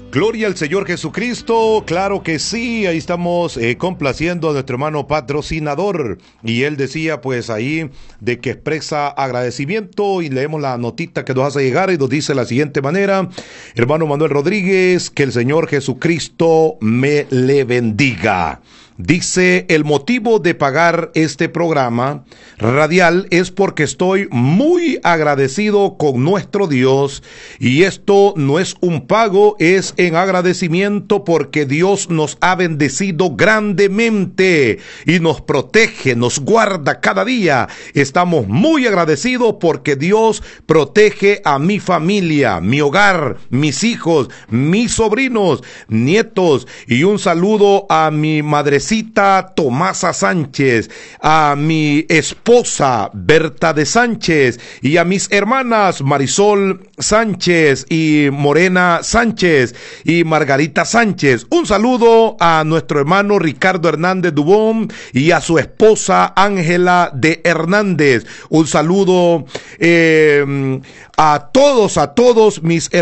Gloria al Señor Jesucristo, claro que sí, ahí estamos complaciendo a nuestro hermano patrocinador, y él decía pues ahí de que expresa agradecimiento, y leemos la notita que nos hace llegar y nos dice de la siguiente manera: hermano Manuel Rodríguez, que el Señor Jesucristo me le bendiga. Dice, el motivo de pagar este programa radial es porque estoy muy agradecido con nuestro Dios, y esto no es un pago, es en agradecimiento porque Dios nos ha bendecido grandemente y nos protege, nos guarda cada día. Estamos muy agradecidos porque Dios protege a mi familia, mi hogar, mis hijos, mis sobrinos, nietos, y un saludo a mi madrecita Tomasa Sánchez, a mi esposa Berta de Sánchez y a mis hermanas Marisol Sánchez y Morena Sánchez y Margarita Sánchez. Un saludo a nuestro hermano Ricardo Hernández Dubón y a su esposa Ángela de Hernández. Un saludo a todos mis hermanos